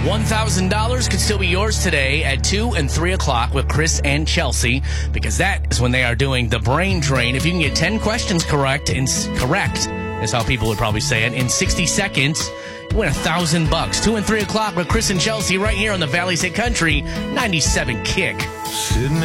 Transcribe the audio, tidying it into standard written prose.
$1,000 could still be yours today at 2 and 3 o'clock with Chris and Chelsea, because that is when they are doing the brain drain. If you can get 10 questions correct is how people would probably say it, in 60 seconds, you win $1,000. 2 and 3 o'clock with Chris and Chelsea right here on the Valley's Hit Country 97 Kick. Sitting